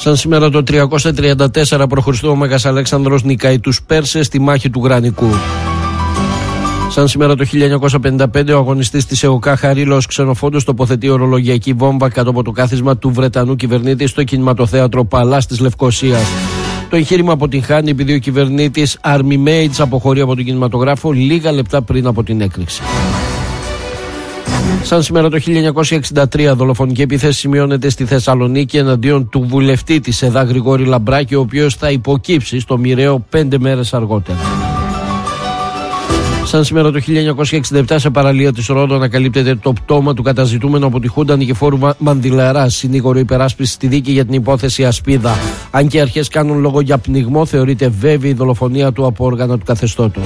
Σαν σήμερα το 334 π.Χ. ο Μέγας Αλέξανδρος νικάει τους Πέρσες στη μάχη του Γρανικού. Σαν σήμερα το 1955 ο αγωνιστής της ΕΟΚΑ Χαρίλαος Ξενοφόντος τοποθετεί ορολογιακή βόμβα κάτω από το κάθισμα του Βρετανού κυβερνήτη στο κινηματοθέατρο Παλάς της Λευκωσίας. Το εγχείρημα αποτυγχάνει επειδή ο κυβερνήτης Army Mates αποχωρεί από τον κινηματογράφο λίγα λεπτά πριν από την έκρηξη. Σαν σήμερα το 1963 δολοφονική επίθεση σημειώνεται στη Θεσσαλονίκη εναντίον του βουλευτή της ΕΔΑ Γρηγόρη Λαμπράκη, ο οποίος θα υποκύψει στο μοιραίο 5 μέρες αργότερα. Σαν σήμερα το 1967 σε παραλία της Ρόδου ανακαλύπτεται το πτώμα του καταζητούμενου από τη Χούντα Νικηφόρου Μανδυλαρά, συνήγορο υπεράσπιση στη δίκη για την υπόθεση Ασπίδα. Αν και οι αρχές κάνουν λόγο για πνιγμό, θεωρείται βέβαιη η δολοφονία του από όργανα του καθεστώτος.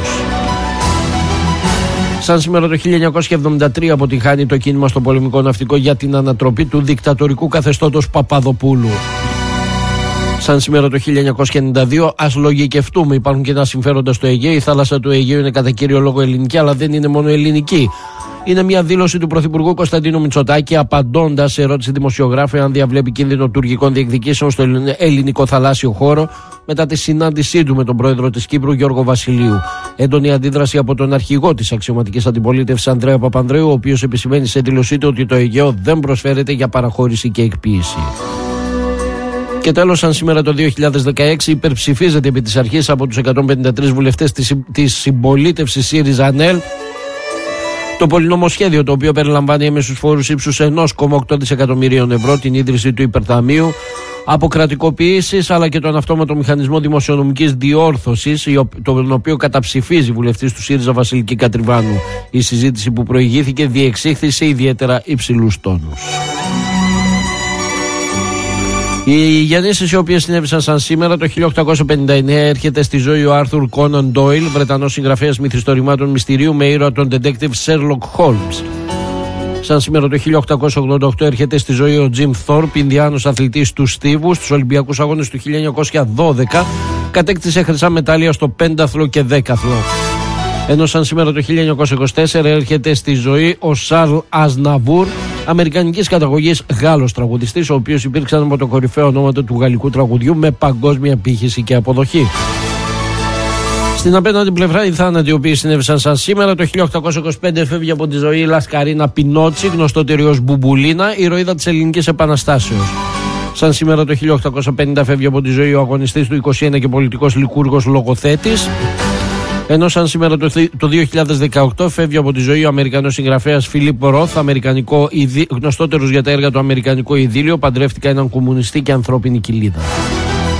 Σαν σήμερα το 1973 αποτυγχάνει το κίνημα στο πολεμικό ναυτικό για την ανατροπή του δικτατορικού καθεστώτος Παπαδοπούλου. Σαν σήμερα το 1992, ας λογικευτούμε, υπάρχουν κοινά συμφέροντα στο Αιγαίο. Η θάλασσα του Αιγαίου είναι κατά κύριο λόγο ελληνική, αλλά δεν είναι μόνο ελληνική. Είναι μια δήλωση του Πρωθυπουργού Κωνσταντίνου Μητσοτάκη, απαντώντας σε ερώτηση δημοσιογράφου αν διαβλέπει κίνδυνο τουρκικών διεκδικήσεων στο ελληνικό θαλάσσιο χώρο μετά τη συνάντησή του με τον πρόεδρο της Κύπρου Γιώργο Βασιλείου. Έντονη αντίδραση από τον αρχηγό της αξιωματικής αντιπολίτευσης Ανδρέα Παπανδρέου, ο οποίος επισημαίνει σε δήλωσή του ότι το Αιγαίο δεν προσφέρεται για παραχώρηση και εκποίηση. Και τέλος, σαν σήμερα το 2016 υπερψηφίζεται επί της αρχής από τους 153 βουλευτές της συμπολίτευσης ΣΥΡΙΖΑ-ΑΝΕΛ το πολυνομοσχέδιο, το οποίο περιλαμβάνει έμεσους φόρους ύψους 1,8 δισεκατομμυρίων ευρώ, την ίδρυση του υπερταμείου, αποκρατικοποίησης, αλλά και τον αυτόματο μηχανισμό δημοσιονομικής διόρθωσης, τον οποίο καταψηφίζει βουλευτής του ΣΥΡΙΖΑ Βασιλική Κατριβάνου. Η συζήτηση που προηγήθηκε διεξήχθη σε ιδιαίτερα υψηλούς τόνους. Οι γεννήσεις οι οποίες συνέβησαν σαν σήμερα το 1859 έρχεται στη ζωή ο Άρθουρ Κόναν Ντόιλ, Βρετανός συγγραφέας μυθιστορημάτων μυστηρίου με ήρωα τον detective Sherlock Holmes. Σαν σήμερα το 1888 έρχεται στη ζωή ο Τζιμ Θόρπ, Ινδιάνος αθλητής του στίβου. Στους Ολυμπιακούς Αγώνες του 1912 κατέκτησε χρυσά μετάλλια στο πένταθλο και δέκαθλο. Ενώ σαν σήμερα το 1924 έρχεται στη ζωή ο Σαρλ Αζναβούρ, αμερικανικής καταγωγής Γάλλος τραγουδιστής, ο οποίος υπήρξε από το κορυφαίο ονόματα του γαλλικού τραγουδιού με παγκόσμια πύχηση και αποδοχή. Στην απέναντι πλευρά, οι θάνατοι οι οποίοι συνέβησαν σαν σήμερα το 1825 φεύγει από τη ζωή η Λασκαρίνα Πινότσι, γνωστότερη ως Μπουμπουλίνα, ηρωίδα της Ελληνικής Επαναστάσεως. Σαν σήμερα το 1850 φεύγει από τη ζωή ο αγωνιστής του 21 και πολιτικός λικούργος λογοθέτης. Ενώ σαν σήμερα το 2018 φεύγει από τη ζωή ο Αμερικανός συγγραφέας Φίλιπ Ροθ, γνωστότερος για τα έργα του Αμερικανικό Ιδίλιο, παντρεύτηκα έναν κομμουνιστή και ανθρώπινη κοιλίδα.